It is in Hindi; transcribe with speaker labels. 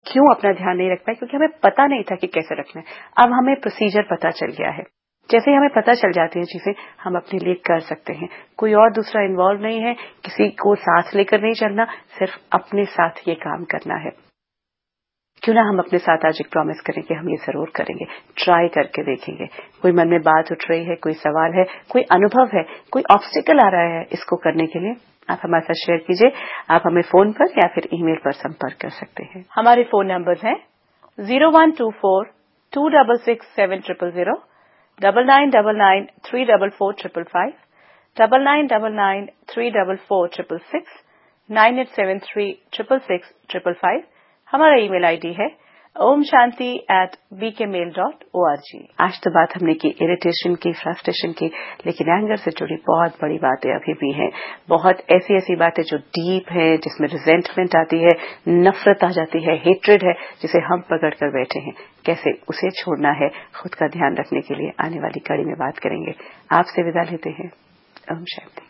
Speaker 1: क्यों अपना ध्यान नहीं रख पाए? क्योंकि हमें पता नहीं था कि कैसे रखना है। अब हमें प्रोसीजर पता चल गया है। जैसे ही हमें पता चल जाती हैं चीजें, हम अपने लिए कर सकते हैं। कोई और दूसरा इन्वॉल्व नहीं है, किसी को साथ लेकर नहीं चलना, सिर्फ अपने साथ ये काम करना है। क्यों ना हम अपने साथ आज एक प्रॉमिस करें कि हम ये जरूर करेंगे, ट्राई करके देखेंगे। कोई मन में बात उठ रही है, कोई सवाल है, कोई अनुभव है, कोई ऑब्स्टिकल आ रहा है इसको करने के लिए, आप हमारे साथ शेयर कीजिए। आप हमें फोन पर या फिर ईमेल पर संपर्क कर सकते हैं। हमारे फोन नंबर्स हैं 0124-266-7000, 9999-344-555, 9999-344-666, 9873-666-555। हमारा ईमेल आईडी है omshanti@bkmail.org। आज तो बात हमने की इरिटेशन की, फ्रस्ट्रेशन की, लेकिन एंगर से जुड़ी बहुत बड़ी बातें अभी भी हैं। बहुत ऐसी बातें जो डीप हैं, जिसमें रिजेंटमेंट आती है, नफरत आ जाती है, हेट्रेड है, जिसे हम पकड़ कर बैठे हैं। कैसे उसे छोड़ना है, खुद का ध्यान रखने के लिए आने वाली कड़ी में बात करेंगे। आपसे विदा लेते हैं। ओम शांति।